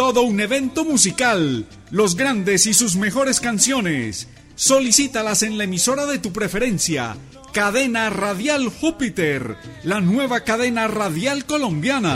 todo un evento musical, los grandes y sus mejores canciones. Solicítalas en la emisora de tu preferencia. Cadena Radial Júpiter, la nueva cadena radial colombiana.